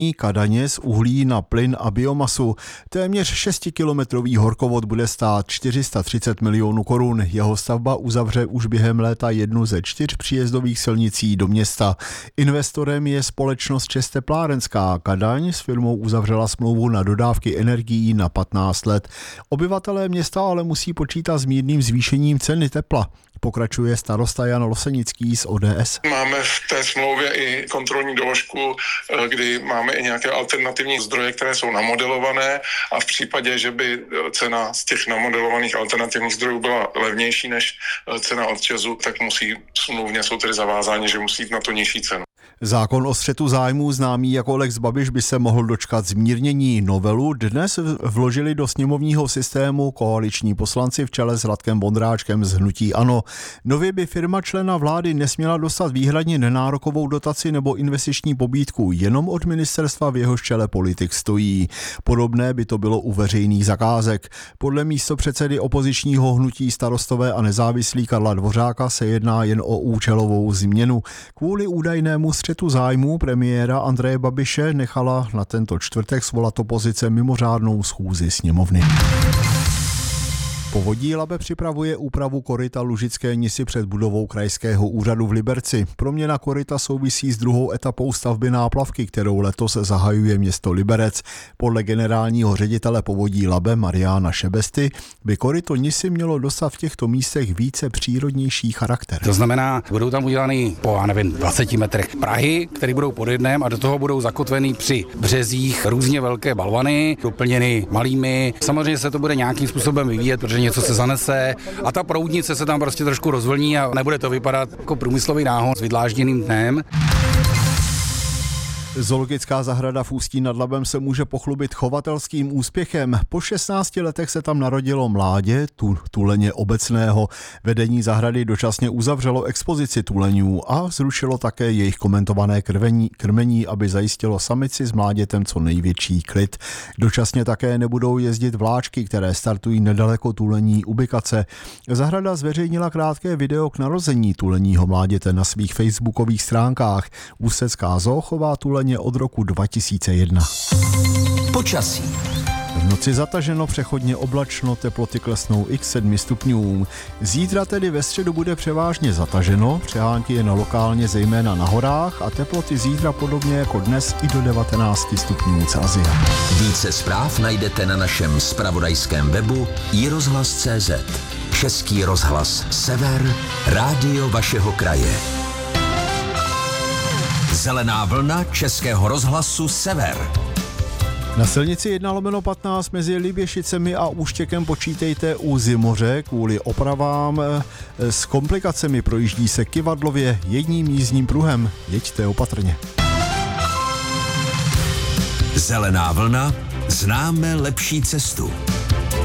Kadaně z uhlí na plyn a biomasu. Téměř 6kilometrový horkovod bude stát 430 milionů korun. Jeho stavba uzavře už během léta jednu ze 4 příjezdových silnicí do města. Investorem je společnost ČEZ Teplárenská. Kadaň s firmou uzavřela smlouvu na dodávky energií na 15 let. Obyvatelé města ale musí počítat s mírným zvýšením ceny tepla. Pokračuje starosta Jan Losenický z ODS. Máme v té smlouvě i kontrolní doložku, kdy máme i nějaké alternativní zdroje, které jsou namodelované, a v případě, že by cena z těch namodelovaných alternativních zdrojů byla levnější než cena od ČEZu, tak musí smluvně, jsou tedy zavázáni, že musí jít na to nižší cenu. Zákon o střetu zájmů, známý jako Lex Babiš, by se mohl dočkat zmírnění. Novelu dnes vložili do sněmovního systému koaliční poslanci v čele s Radkem Vondráčkem z hnutí ANO. Nově by firma člena vlády nesměla dostat výhradně nenárokovou dotaci nebo investiční pobídku jenom od ministerstva, v jehož čele politik stojí. Podobné by to bylo u veřejných zakázek. Podle místopředsedy opozičního hnutí Starostové a nezávislí Karla Dvořáka se jedná jen o účelovou změnu. Kvůli údajnému střetu zájmů premiéra Andreje Babiše nechala na tento čtvrtek svolat opozice mimořádnou schůzi sněmovny. Povodí Labe připravuje úpravu koryta Lužické Nisy před budovou krajského úřadu v Liberci. Proměna koryta souvisí s druhou etapou stavby náplavky, kterou letos zahajuje město Liberec. Podle generálního ředitele Povodí Labe Mariána Šebesty by koryto Nisy mělo dostat v těchto místech více přírodnější charakter. To znamená, budou tam udělány po 20 metrech prahy, které budou pod jednem, a do toho budou zakotveny při březích různě velké balvany, doplněny malými. Samozřejmě se to bude nějakým způsobem vyvíjet, protože něco se zanese a ta proudnice se tam prostě trošku rozvlní a nebude to vypadat jako průmyslový náhon s vydlážděným dnem. Zoologická zahrada v Ústí nad Labem se může pochlubit chovatelským úspěchem. Po 16 letech se tam narodilo mládě tuleně obecného. Vedení zahrady dočasně uzavřelo expozici tuleňů a zrušilo také jejich komentované krmení, aby zajistilo samici s mládětem co největší klid. Dočasně také nebudou jezdit vláčky, které startují nedaleko tulení ubikace. Zahrada zveřejnila krátké video k narození tuleního mláděte na svých facebookových stránkách. Ústecká zoo chová tuleně od roku 2001. Počasí. V noci zataženo, přechodně oblačno, teploty klesnou i k 7 stupňům. Zítra tedy ve středu bude převážně zataženo, přehánky jen lokálně zejména na horách a teploty zítra podobně jako dnes i do 19 stupňů Celsia. Více zpráv najdete na našem zpravodajském webu iRozhlas.cz. Český rozhlas Sever, rádio vašeho kraje. Zelená vlna Českého rozhlasu Sever. Na silnici 1/15 mezi Liběšicemi a Úštěkem počítejte u Zimoře. Kvůli opravám s komplikacemi projíždí se kyvadlově jedním jízdním pruhem. Jeďte opatrně. Zelená vlna, známe lepší cestu.